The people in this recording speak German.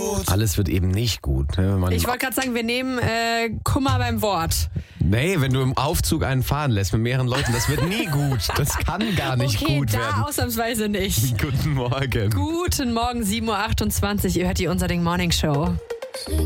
Alles wird eben nicht gut. Ne? Ich wollte gerade sagen, wir nehmen Kummer beim Wort. Nee, wenn du im Aufzug einen fahren lässt mit mehreren Leuten, das wird nie gut. Das kann gar nicht gut da werden. Ausnahmsweise nicht. Guten Morgen. Guten Morgen, 7.28 Uhr. Ihr hört die Unser Ding Morning Show.